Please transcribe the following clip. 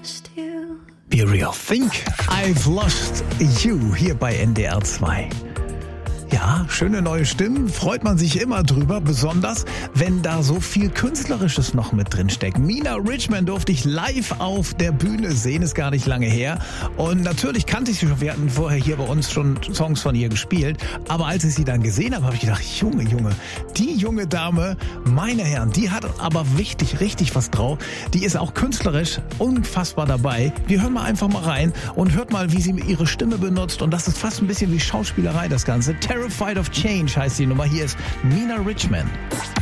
Be Real. Think I've Lost You hier bei NDR 2. Ja, schöne neue Stimmen, freut man sich immer drüber, besonders wenn da so viel Künstlerisches noch mit drin steckt. Mina Richman durfte ich live auf der Bühne sehen, ist gar nicht lange her. Und natürlich kannte ich sie schon, wir hatten vorher hier bei uns schon Songs von ihr gespielt. Aber als ich sie dann gesehen habe, habe ich gedacht, Junge, die junge Dame, meine Herren, die hat aber richtig was drauf. Die ist auch künstlerisch unfassbar dabei. Wir hören mal einfach mal rein und hört mal, wie sie ihre Stimme benutzt. Und das ist fast ein bisschen wie Schauspielerei, das Ganze. Terrified of Change heißt die Nummer. Hier ist Mina Richman.